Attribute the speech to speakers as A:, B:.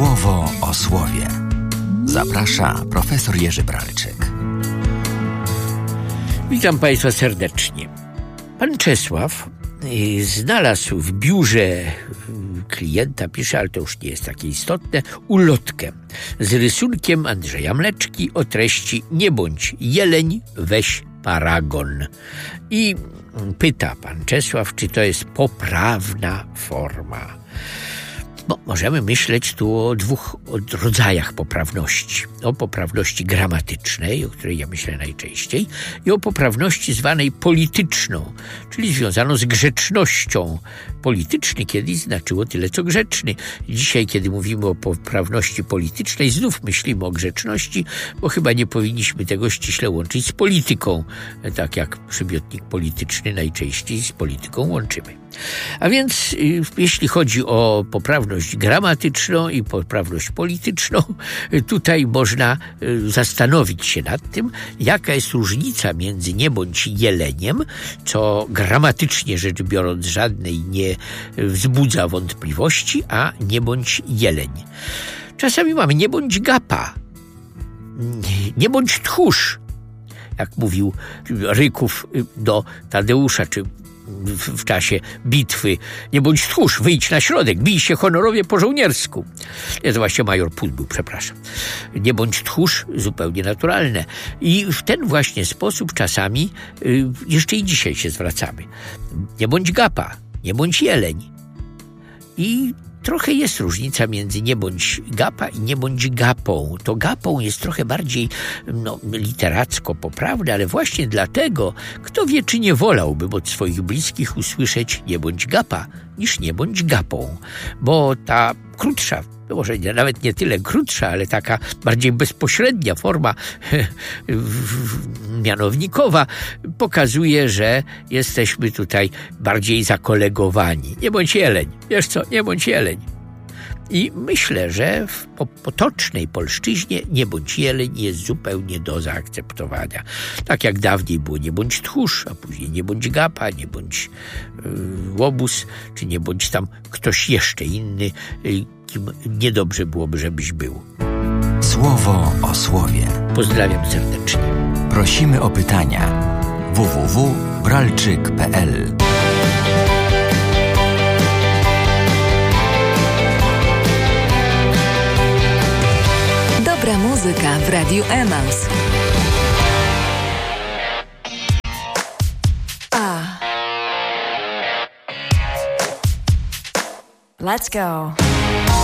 A: Słowo o słowie. Zaprasza profesor Jerzy Bralczyk.
B: Witam Państwa serdecznie. Pan Czesław znalazł w biurze klienta, pisze, ale to już nie jest takie istotne, ulotkę z rysunkiem Andrzeja Mleczki o treści: nie bądź jeleń, weź paragon. I pyta pan Czesław, czy to jest poprawna forma. Możemy myśleć tu o dwóch rodzajach poprawności. O poprawności gramatycznej, o której ja myślę najczęściej, i o poprawności zwanej polityczną, czyli związaną z grzecznością. Polityczny kiedyś znaczyło tyle, co grzeczny. Dzisiaj, kiedy mówimy o poprawności politycznej, znów myślimy o grzeczności, bo chyba nie powinniśmy tego ściśle łączyć z polityką, tak jak przymiotnik polityczny najczęściej z polityką łączymy. A więc jeśli chodzi o poprawność gramatyczną i poprawność polityczną, tutaj można zastanowić się nad tym, jaka jest różnica między nie bądź jeleniem, co gramatycznie rzecz biorąc żadnej nie wzbudza wątpliwości, a nie bądź jeleń. Czasami mamy nie bądź gapa, nie bądź tchórz, jak mówił Ryków do Tadeusza, czy w czasie bitwy: nie bądź tchórz, wyjdź na środek, bij się honorowie po żołniersku. Nie, to właśnie major Put był, przepraszam. Nie bądź tchórz, zupełnie naturalne. I w ten właśnie sposób czasami jeszcze i dzisiaj się zwracamy. Nie bądź gapa, nie bądź jeleń. I trochę jest różnica między nie bądź gapa i nie bądź gapą. To gapą jest trochę bardziej literacko poprawne, ale właśnie dlatego, kto wie, czy nie wolałby od swoich bliskich usłyszeć nie bądź gapa, niż nie bądź gapą. Bo ta krótsza, może nawet nie tyle krótsza, ale taka bardziej bezpośrednia forma mianownikowa pokazuje, że jesteśmy tutaj bardziej zakolegowani. Nie bądź jeleń. Wiesz co? Nie bądź jeleń. I myślę, że w potocznej polszczyźnie nie bądź jeleń jest zupełnie do zaakceptowania. Tak jak dawniej było nie bądź tchórz, a później nie bądź gapa, nie bądź łobuz, czy nie bądź tam ktoś jeszcze inny, kim niedobrze byłoby, żebyś był.
A: Słowo o słowie.
B: Pozdrawiam serdecznie.
A: Prosimy o pytania. www.bralczyk.pl.
C: Dobra muzyka w Radiu Emaus. Let's go.